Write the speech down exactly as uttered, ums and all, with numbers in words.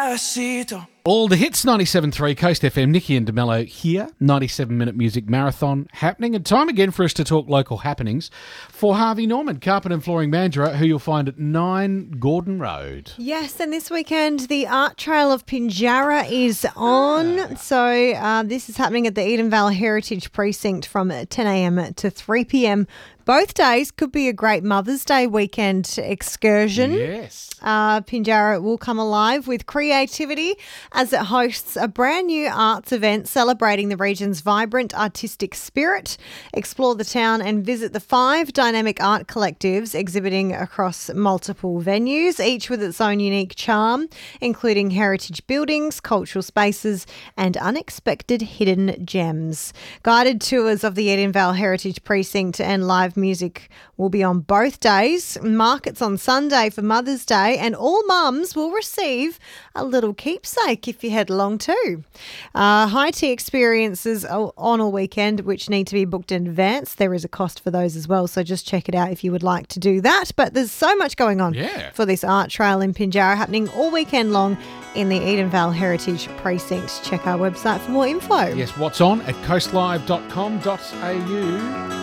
Despacito. All the hits, ninety-seven point three Coast F M. Nikki and DeMello here. ninety-seven minute music marathon happening. And time again for us to talk local happenings for Harvey Norman, carpet and flooring manager, who you'll find at nine Gordon Road. Yes, and this weekend the Art Trail of Pinjarra is on. Ah. So uh, this is happening at the Edenvale Heritage Precinct from ten a.m. to three p.m. Both days could be a great Mother's Day weekend excursion. Yes. Uh, Pinjarra will come alive with creativity as it hosts a brand new arts event celebrating the region's vibrant artistic spirit. Explore the town and visit the five dynamic art collectives exhibiting across multiple venues, each with its own unique charm, including heritage buildings, cultural spaces and unexpected hidden gems. Guided tours of the Edenvale Heritage Precinct and live music will be on both days. Markets on Sunday for Mother's Day, and all mums will receive a little keepsake if you head along too. Uh, high tea experiences on a weekend which need to be booked in advance. There is a cost for those as well, so just check it out if you would like to do that. But there's so much going on yeah. for this art trail in Pinjarra, happening all weekend long in the Edenvale Heritage Precinct. Check our website for more info. Yes, what's on at coastlive dot com dot a u.